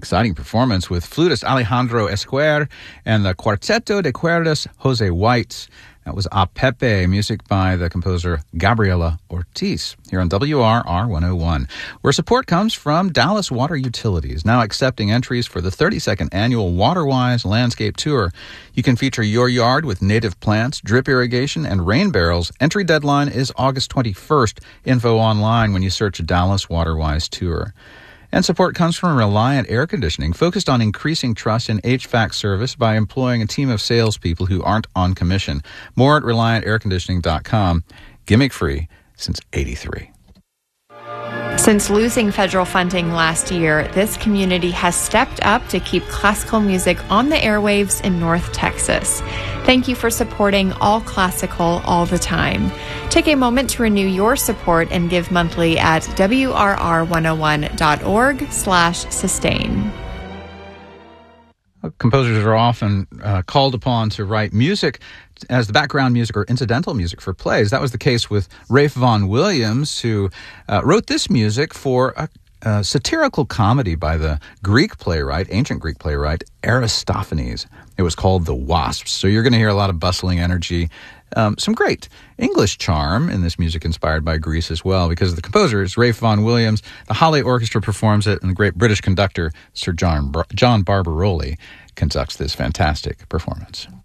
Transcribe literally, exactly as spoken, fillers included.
exciting performance with flutist Alejandro Esquer and the Cuarteto de Cuerdas Jose White. That was A Pepe, music by the composer Gabriela Ortiz, here on W R R one oh one, where support comes from Dallas Water Utilities, now accepting entries for the thirty-second annual WaterWise Landscape Tour. You can feature your yard with native plants, drip irrigation, and rain barrels. Entry deadline is August twenty-first. Info online when you search Dallas WaterWise Tour. And support comes from Reliant Air Conditioning, focused on increasing trust in H V A C service by employing a team of salespeople who aren't on commission. More at reliant air conditioning dot com. Gimmick free since eighty-three. Since losing federal funding last year, this community has stepped up to keep classical music on the airwaves in North Texas. Thank you for supporting all classical all the time. Take a moment to renew your support and give monthly at W R R one oh one dot org slash sustain. Composers are often uh, called upon to write music as the background music or incidental music for plays. That was the case with Rafe Vaughan Williams, who uh, wrote this music for a, a satirical comedy by the Greek playwright, ancient Greek playwright, Aristophanes. It was called The Wasps. So you're going to hear a lot of bustling energy, um, some great English charm in this music inspired by Greece as well, because the composer is Rafe Vaughan Williams, the Halle Orchestra performs it, and the great British conductor Sir John, Bar- John Barbaroli conducts this fantastic performance.